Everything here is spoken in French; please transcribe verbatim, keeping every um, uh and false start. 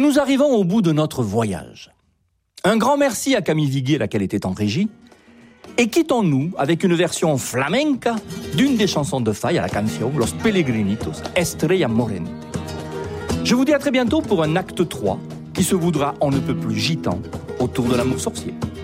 Et nous arrivons au bout de notre voyage. Un grand merci à Camille Viguier, laquelle était en régie. Et quittons-nous avec une version flamenca d'une des chansons de Faye à la canción Los Pellegrinitos, Estrella Morente. Je vous dis à très bientôt pour un acte trois qui se voudra on ne peut plus gitan autour de l'amour sorcier.